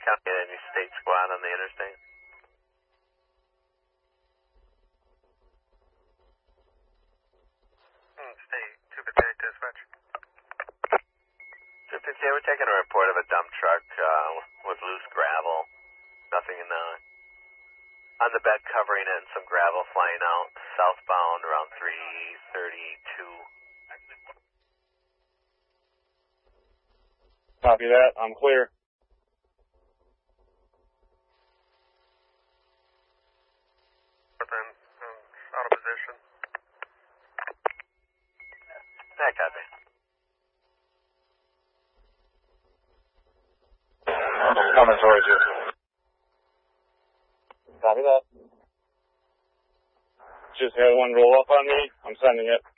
County, any state squad on the interstate? State 258 dispatch. 258, we're taking a report of a dump truck with loose gravel. Nothing on the bed covering it and some gravel flying out southbound around 332. Copy that. I'm clear. Out of position. Yeah, copy. I'm coming towards you. Copy that. Just had one roll up on me. I'm sending it.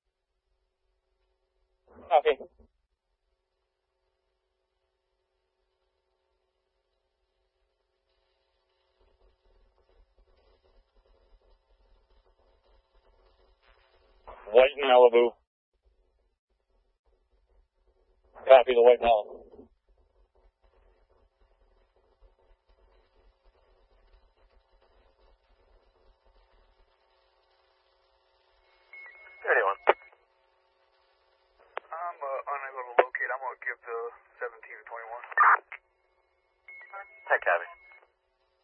Copy. White Malibu. Copy the white Malibu. I'm unable to locate. I'm going to give the 17 to 21. Hi, copy.